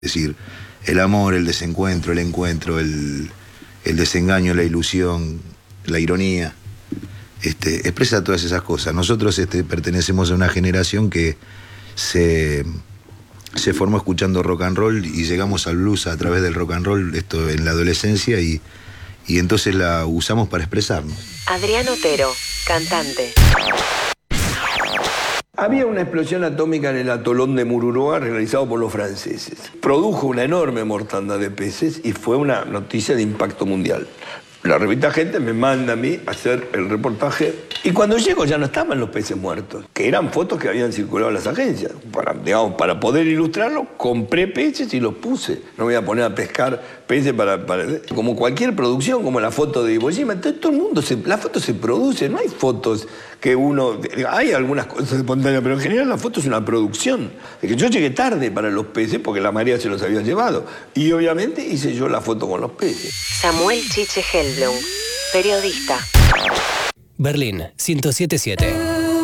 Es decir, el amor, el desencuentro, el encuentro, el desengaño, la ilusión, la ironía, expresa todas esas cosas. Nosotros pertenecemos a una generación que se formó escuchando rock and roll y llegamos al blues a través del rock and roll, esto en la adolescencia, y entonces la usamos para expresarnos. Adrián Otero, cantante. Había una explosión atómica en el atolón de Mururoa realizado por los franceses. Produjo una enorme mortandad de peces y fue una noticia de impacto mundial. La revista Gente me manda a mí a hacer el reportaje y cuando llego ya no estaban los peces muertos, que eran fotos que habían circulado en las agencias. Para poder ilustrarlo, compré peces y los puse. No me voy a poner a pescar peces como cualquier producción, como la foto de Iwo Jima. Entonces, todo el mundo, la foto se produce, no hay fotos que uno... Hay algunas cosas espontáneas, pero en general la foto es una producción. Es que yo llegué tarde para los peces porque la marea se los había llevado. Y obviamente hice yo la foto con los peces. Samuel Chiche Hellblum, periodista. Berlín 107.7.